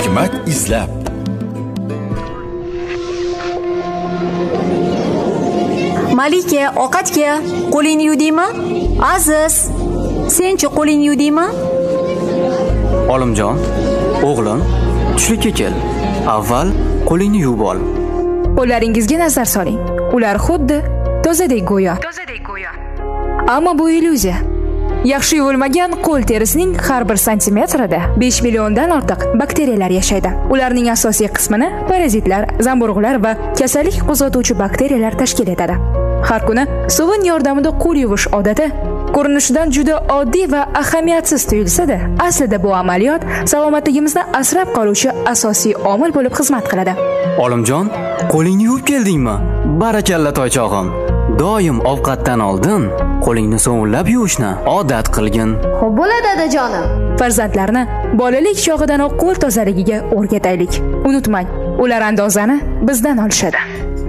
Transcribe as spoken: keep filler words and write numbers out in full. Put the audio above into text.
hikmat izlab. Malika, ovqatga. Qo'lingni yuvdingmi? Aziz, senchi qo'lingni yuvdingmi? Olimjon, o'g'lim, tushlikka kel. Avval qo'lingni yuvib ol. Qo'llaringizga nazar soling. Ular xuddi tozadek go'yo. Tozadek go'yo. Ammo bu illyuziya. Yaxshi yuvilmagan qo'l terisining har bir santimetrida besh milliondan ortiq bakteriyalar yashaydi. Ularning asosiy qismini parazitlar, zamburug'lar va kasallik qo'zg'atuvchi bakteriyalar tashkil etadi. Har kuni sovun yordamida qo'l yuvish odati ko'rinishidan juda oddiy va ahamiyatsiz tuyulsa-da, aslida bu amaliyot salomatligimizni asrab qoluvchi asosiy omil bo'lib xizmat qiladi. Olimjon, qo'lingni yuvib keldingmi? Barakalla toychog'im. Doim ovqatdan oldin qo'lingni sovunlab yuvishni odat qilgin. Xo'p bo'ladi dadajonim. Farzandlarni bolalik chog'idan qo'l tozaligiga o'rgataylik. Unutmang, ular andozani bizdan olishadi.